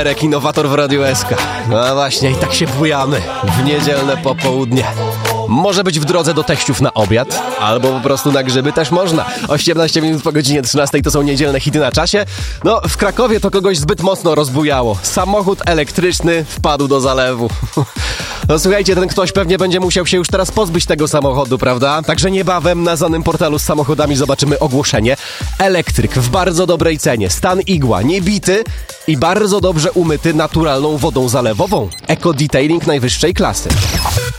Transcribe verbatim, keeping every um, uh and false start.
Flerek, innowator w Radiu S K. No właśnie, i tak się bujamy w niedzielne popołudnie. Może być w drodze do teściów na obiad, albo po prostu na grzyby też można. osiemnaście minut po godzinie trzynastej to są niedzielne hity na czasie. No, w Krakowie to kogoś zbyt mocno rozbujało. Samochód elektryczny wpadł do zalewu. No słuchajcie, ten ktoś pewnie będzie musiał się już teraz pozbyć tego samochodu, prawda? Także niebawem na znanym portalu z samochodami zobaczymy ogłoszenie. Elektryk w bardzo dobrej cenie, stan igła, niebity i bardzo dobrze umyty naturalną wodą zalewową. Eco-detailing najwyższej klasy.